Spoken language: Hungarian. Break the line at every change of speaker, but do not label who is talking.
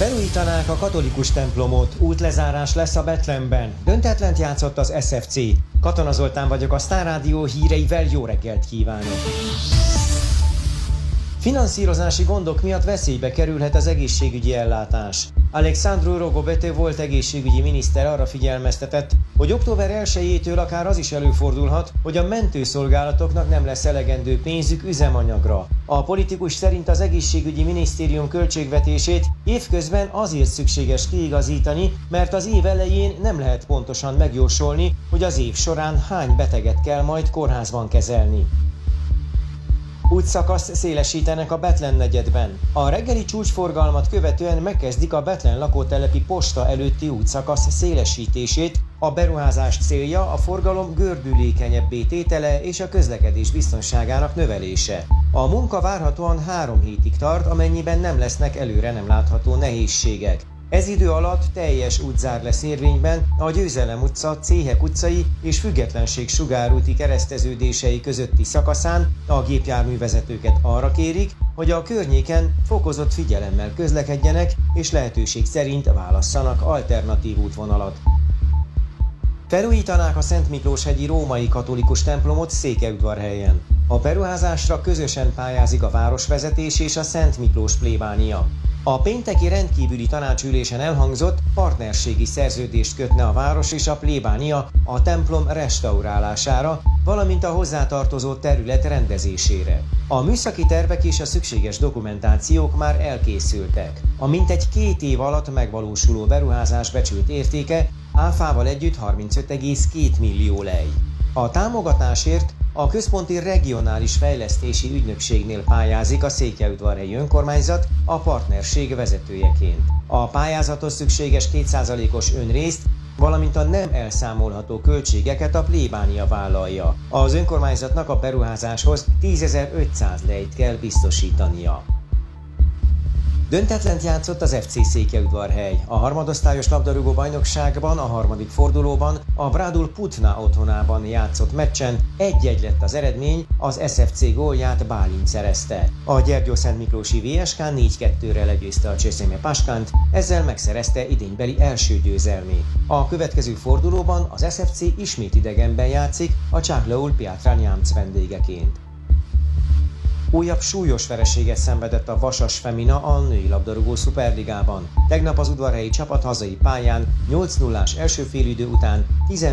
Felújítanák a katolikus templomot, útlezárás lesz a Betlenben. Döntetlent játszott az SFC. Katona Zoltán vagyok, a Sztár Rádió híreivel jó reggelt kívánok! Finanszírozási gondok miatt veszélybe kerülhet az egészségügyi ellátás. Alexandru Rogobete volt egészségügyi miniszter arra figyelmeztetett, hogy október 1-től akár az is előfordulhat, hogy a mentőszolgálatoknak nem lesz elegendő pénzük üzemanyagra. A politikus szerint az egészségügyi minisztérium költségvetését évközben azért szükséges kiigazítani, mert az év elején nem lehet pontosan megjósolni, hogy az év során hány beteget kell majd kórházban kezelni. Útszakaszt szélesítenek a Betlen negyedben. A reggeli csúcsforgalmat követően megkezdik a Betlen lakótelepi posta előtti útszakasz szélesítését. A beruházás célja a forgalom gördülékenyebbé tétele és a közlekedés biztonságának növelése. A munka várhatóan 3 hétig tart, amennyiben nem lesznek előre nem látható nehézségek. Ez idő alatt teljes útzár lesz érvényben a Győzelem utca, Céhek utcai és Függetlenség sugárúti kereszteződései közötti szakaszán. A gépjárművezetőket arra kérik, hogy a környéken fokozott figyelemmel közlekedjenek és lehetőség szerint válasszanak alternatív útvonalat. Felújítanák a Szentmiklóshegyi római katolikus templomot Székelyudvarhelyen. A beruházásra közösen pályázik a városvezetés és a Szent Miklós plébánia. A pénteki rendkívüli tanácsülésen elhangzott, partnerségi szerződést kötne a város és a plébánia a templom restaurálására, valamint a hozzátartozó terület rendezésére. A műszaki tervek és a szükséges dokumentációk már elkészültek. A mintegy 2 év alatt megvalósuló beruházás becsült értéke áfával együtt 35,2 millió lej. A támogatásért a Központi Regionális Fejlesztési Ügynökségnél pályázik a Székelyudvarhelyi önkormányzat a partnerség vezetőjeként. A pályázatos szükséges 2%-os önrészt, valamint a nem elszámolható költségeket a plébánia vállalja. Az önkormányzatnak a beruházáshoz 10.500 lejt kell biztosítania. Döntetlent játszott az FC Székelyudvarhely. A harmadosztályos labdarúgó bajnokságban a 3. fordulóban a Brádul Putna otthonában játszott meccsen 1-1 lett az eredmény, az SFC gólját Bálint szerezte. A Gyergyószentmiklósi VSK 4-2-re legyőzte a Cseszeme Paskánt, ezzel megszerezte idénybeli első győzelmét. A következő fordulóban az SFC ismét idegenben játszik, a Csáklaul Piatra Nyámc vendégeként. Újabb súlyos vereséget szenvedett a Vasas Femina a női labdarúgó szuperligában. Tegnap az udvarhelyi csapat hazai pályán 8-0-ás első félidő után